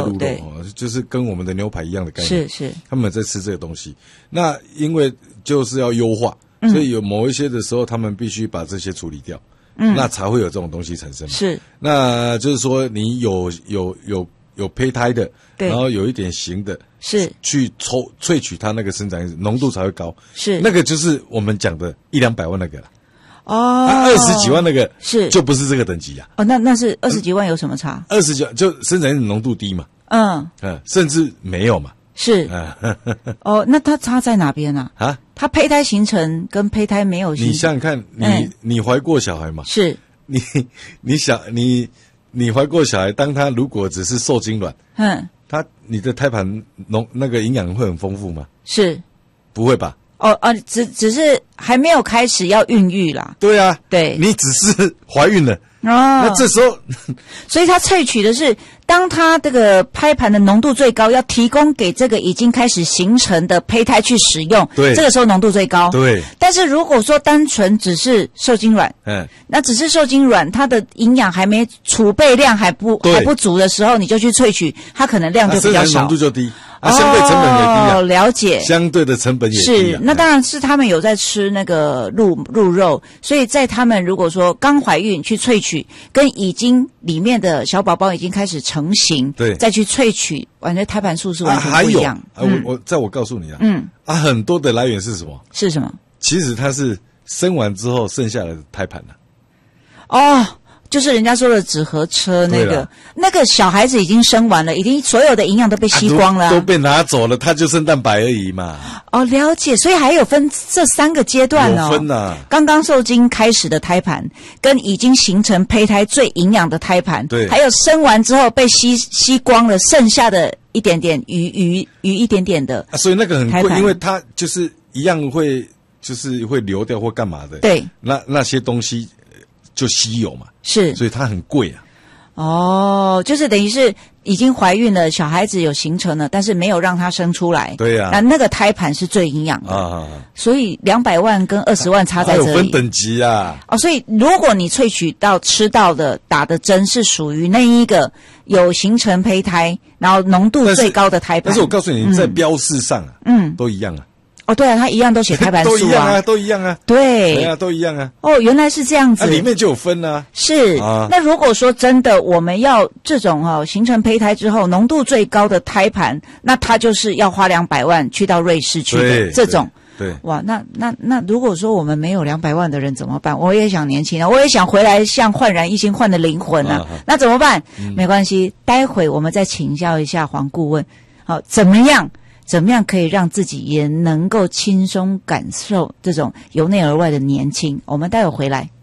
鹿肉就是跟我们的牛排一样的概念， 是他们在吃这个东西。那因为就是要优化，所以有某一些的时候，他们必须把这些处理掉，那才会有这种东西产生。 是， 那就是说你有胚胎的， 对， 然后有一点形的， 是去萃取它那个生长浓度才会高， 是那个就是我们讲的100-200万那个了。 哦 ，20几万那个是就不是这个等级啊。 哦，那是20几万有什么差 ？20几万就生长因子浓度低嘛，甚至没有嘛。 是，哦，那它差在哪边啊？ 啊， 它胚胎形成跟胚胎没有形成， 你想想看，你怀过小孩嘛？ 是， 你怀过小孩，当他如果只是受精卵，你的胎盘那个营养会很丰富吗？ 是， 不会吧？ 只是还没有开始要孕育啦。 对啊， 对， 你只是怀孕了。那这时候， 所以它萃取的是，当它这个胎盘的浓度最高，要提供给这个已经开始形成的胚胎去使用， 对， 这个时候浓度最高。 对。 但是如果说单纯只是受精卵，那只是受精卵，它的营养还没储备量还不足的时候，你就去萃取，它可能量就比较少， 浓度就低。相对成本也低啊， 了解。 相对的成本也低是，那当然是他们有在吃那个鹿肉，所以在他们如果说刚怀孕去萃取，跟已经里面的小宝宝已经开始成型， 对， 再去萃取，完全胎盘数是完全不一样。 我告诉你啊，很多的来源是什么？ 是什么？ 其实它是生完之后剩下的胎盘就是人家说的纸盒车那个小孩子已经生完了，已经所有的营养都被吸光了， 都被拿走了，它就剩蛋白而已嘛。 了解，所以还有分这3个阶段有分啊。 刚刚受精开始的胎盘，跟已经形成胚胎最营养的胎盘， 对， 还有生完之后被吸光了，剩下的一点点余一点点的， 所以那个很贵，因为它就是一样会流掉或干嘛的。 对， 那些东西就稀有嘛。 是， 所以它很贵啊。 就是等于是已经怀孕了，小孩子有形成了，但是没有让他生出来。 对呀， 那个胎盘是最营养的所以200万跟20万差在这里。 还有分等级啊。 所以如果你萃取到吃到的打的针是属于那一个有形成胚胎，然后浓度最高的胎盘， 但是我告诉你，在标示上都一样啊。 对啊，它一样都写胎盘数都一样啊，都一样啊。 对啊， 都一样啊。 原来是这样子。 里面就有分啊。 是那如果说真的我们要这种形成胚胎之后浓度最高的胎盘，那它就是要花200万去到瑞士去的这种。 对， 哇，那如果说我们没有200万的人怎么办？我也想年轻啊，我也想回来像焕然一新换的灵魂啊，那怎么办？没关系，待会我们再请教一下黄顾问。怎么样可以让自己也能够轻松感受这种由内而外的年轻？我们待会回来。